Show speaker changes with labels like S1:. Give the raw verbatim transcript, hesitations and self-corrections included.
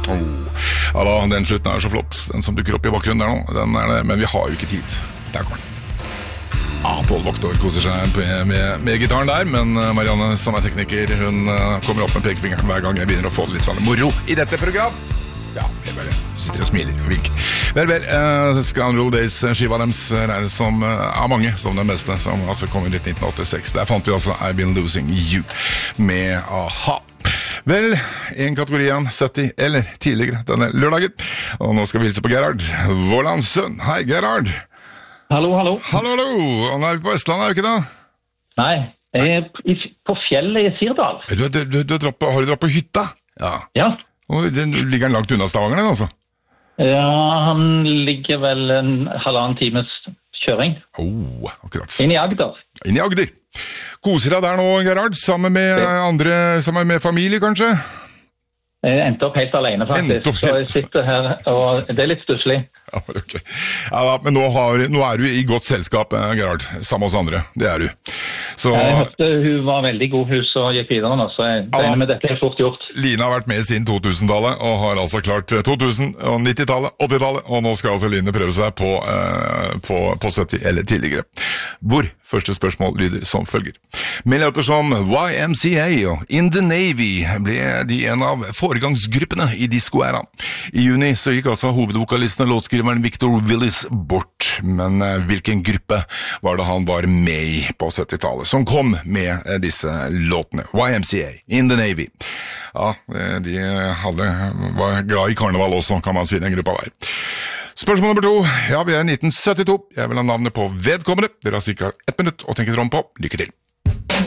S1: Oh. Ja da, den slutten er så flott. Den som dukker opp i bakgrunnen der nå, den er det, men vi har jo ikke tid. Der kommer den. Ja, Pål Voktor koser seg med, med, med gitaren der, men Marianne, som er tekniker, hun kommer opp med pekefingeren hver gang jeg begynner å få det litt sånn moro i dette program. Ja, jeg bare sitter og smiler og vinker. Vel, vel, uh, Scoundrel Days-skiva deres regnes som uh, av mange som den beste, som altså kom i nitten åttiseks. Der fant vi altså I've Been Losing You med A-ha. Vel, en kategori igjen, sytti eller tidligere denne lørdagen. Og nå skal vi hilse på Gerhard Vålands sønn. Hei, Gerhard!
S2: Hallo, hallo.
S1: Hallo, hallo! Og nå er vi på Østlandet, er vi ikke da?
S2: Nei, jeg er på fjellet i Sirdal.
S1: Du, du, du, du dratt på, har du dratt på hytta? Ja.
S2: Ja.
S1: Og den ligger den langt unna Stavanger, den altså?
S2: Ja, han ligger vel en halvannen times kjøring.
S1: Oh, akkurat.
S2: Inn i Agder.
S1: Inn i Agder. Koser deg der nå, Gerhard, sammen med andre, sammen med familie, kanskje?
S2: Jeg endte opp helt alene, faktisk, så jeg sitter her, og det er litt stusslig.
S1: Ja, ok. Ja, men nå, har, nå er du i godt selskap, Gerhard, sammen med oss andre. Det er du. Så,
S2: jeg hørte hun var veldig god hus og gikk videre nå, så jeg regner med dette er fort gjort.
S1: Line har vært med siden to tusen-tallet, og har altså klart to tusen- og nittitallet, åttitallet, og nå skal altså Line prøve seg på, eh, på, på sytti eller tidligere. Hvor? Første spørsmål lyder som følger. Med låter som Y M C A og In the Navy ble de en av foregangsgruppene i disco-æraen. I juni så gikk altså hovedvokalisten og låtskriveren Victor Willis bort, men hvilken gruppe var det han var med i på syttitallet, som kom med disse låtene? Y M C A, In the Navy. Ja, de hadde, var glad i karneval også, kan man si, den gruppa der. Spørsmål nummer to. Ja, vi er i nitten syttito. Jeg vil ha navnet på vedkommende. Dere har sikkert ett minutt å tenke dere om på. Lykke til.